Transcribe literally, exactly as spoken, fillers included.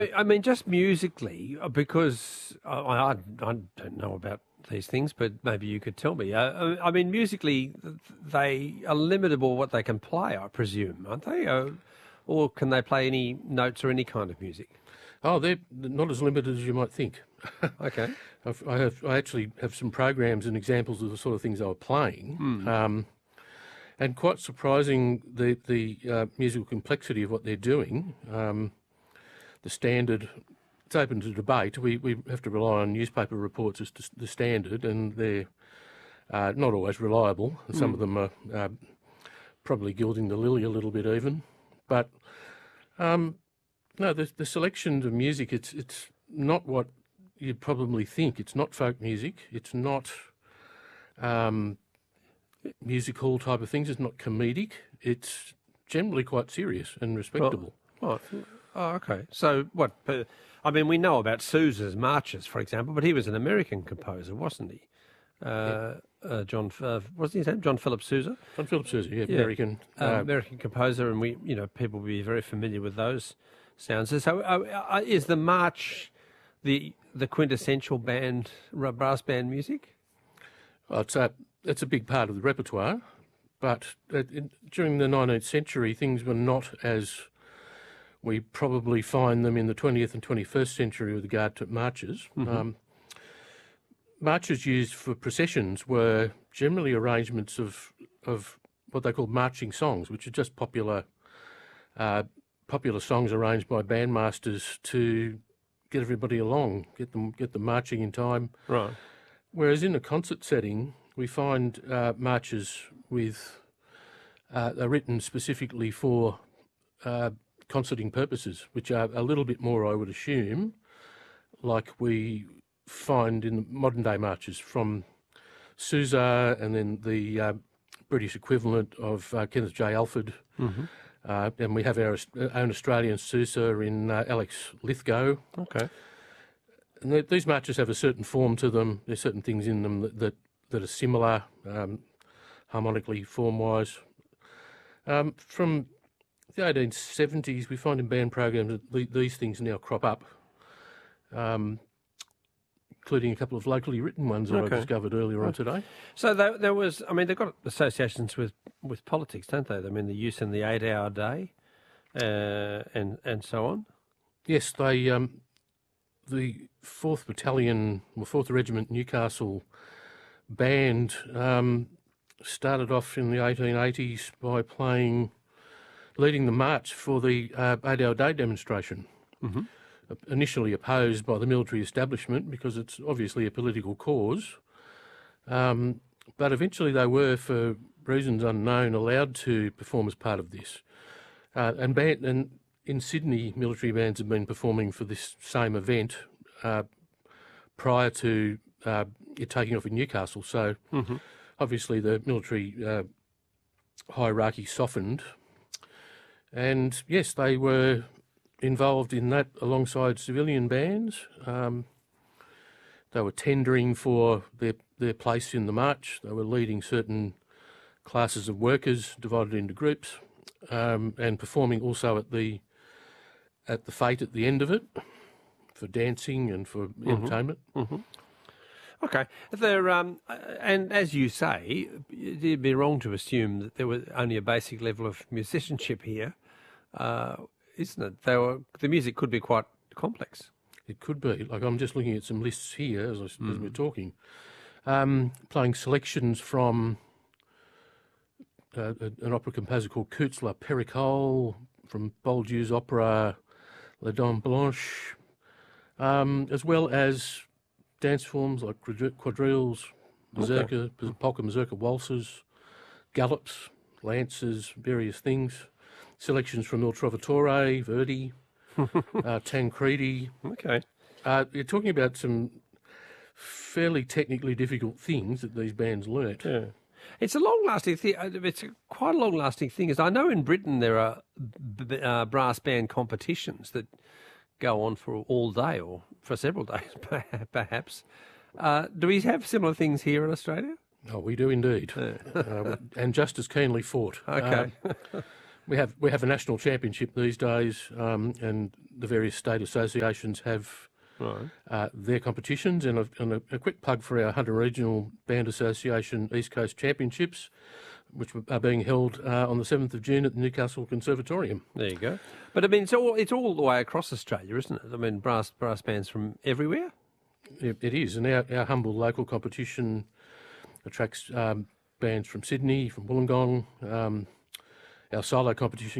I mean, just musically, uh, because I, I, I don't know about these things, but maybe you could tell me. Uh, I mean, musically, they are limitable what they can play, I presume, aren't they? Uh, or can they play any notes or any kind of music? Oh, they're not as limited as you might think. Okay. I've, I have. I actually have some programs and examples of the sort of things they were playing, Mm. um, and quite surprising the the uh, musical complexity of what they're doing. Um, the standard, it's open to debate. We we have to rely on newspaper reports as to the standard, and they're uh, not always reliable. Some Mm. of them are uh, probably gilding the lily a little bit even, but um, no, the the selection of music, it's it's not what you'd probably think. It's not folk music. It's not um, music hall type of things. It's not comedic. It's generally quite serious and respectable. Oh, oh okay. So what? uh, I mean, we know about Sousa's marches, for example, but he was an American composer, wasn't he? Uh, uh, John, uh, wasn't his name John Philip Sousa? John Philip Sousa, yeah, Yeah. American. Uh, Uh, American composer, and we, you know, people will be very familiar with those sounds. So, uh, uh, is the march the the quintessential band, r- brass band music? well, it's a it's a big part of the repertoire, but it, it, during the nineteenth century, things were not as we probably find them in the twentieth and twenty-first century with regard to marches. Mhm. Um, marches used for processions were generally arrangements of of what they called marching songs, which are just popular uh, popular songs arranged by bandmasters to get everybody along, get them get them marching in time. Right. Whereas in a concert setting, we find uh, marches with uh, are written specifically for uh, concerting purposes, which are a little bit more, I would assume, like we find in the modern day marches from Sousa and then the uh, British equivalent of uh, Kenneth J. Alford. Mm-hmm. Uh, and we have our own Australian Sousa in uh, Alex Lithgow. Okay. And th- these marches have a certain form to them. There's certain things in them that that, that are similar, um, harmonically, form-wise. Um, from the eighteen seventies, we find in band programs that the, these things now crop up, um, including a couple of locally written ones that Okay. I discovered earlier on today. So there, there was, I mean, they've got associations with, with politics, don't they? I mean, the use in the eight-hour day, uh, and and so on. Yes, they um, the fourth Battalion, or fourth Regiment Newcastle band um, started off in the eighteen eighties by playing, leading the march for the uh, eight-hour day demonstration. Mm-hmm. Initially opposed by the military establishment because it's obviously a political cause, um, but eventually they were, for reasons unknown, allowed to perform as part of this. Uh, and, band, and in Sydney, military bands have been performing for this same event uh, prior to uh, it taking off in Newcastle. So Mm-hmm. obviously the military uh, hierarchy softened, and yes, they were involved in that alongside civilian bands. Um, they were tendering for their their place in the march. They were leading certain classes of workers divided into groups, um, and performing also at the at the fete at the end of it for dancing and for entertainment. Mm-hmm. Okay. There, um, and as you say, it'd be wrong to assume that there was only a basic level of musicianship here, uh, isn't it? They were, the music could be quite complex. It could be. Like, I'm just looking at some lists here as, I, as Mm. we're talking, um, playing selections from uh, a- an opera composer called Coutts La Pericole, from Boldew's opera La Dame Blanche, um, as well as dance forms like quadri- quadrilles, mazurka, polka mazurka waltzes, gallops, lances, various things. Selections from Il Trovatore, Verdi, uh, Tancredi. Okay. Uh, you're talking about some fairly technically difficult things that these bands learnt. Yeah. It's a long-lasting thing. It's a, quite a long-lasting thing. As I know, in Britain there are b- b- uh, brass band competitions that go on for all day or for several days, perhaps. Uh, do we have similar things here in Australia? Oh, we do indeed, Yeah. uh, and just as keenly fought. Okay. Uh, We have we have a national championship these days, um, and the various state associations have Right. uh, their competitions. And, a, and a, a quick plug for our Hunter Regional Band Association East Coast Championships, which are being held uh, on the seventh of June at the Newcastle Conservatorium. There you go. But I mean, it's all it's all the way across Australia, isn't it? I mean, brass brass bands from everywhere. It, it is, and our, our humble local competition attracts um, bands from Sydney, from Wollongong. Um, our solo competition